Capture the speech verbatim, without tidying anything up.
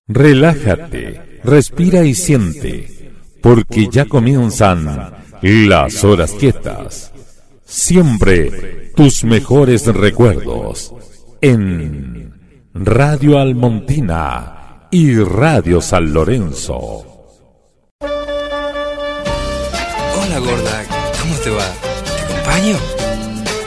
Relájate, respira y siente, porque ya comienzan las horas quietas. Siempre tus mejores recuerdos en Radio Almontina y Radio San Lorenzo. Hola gorda, ¿cómo te va? ¿Te acompaño?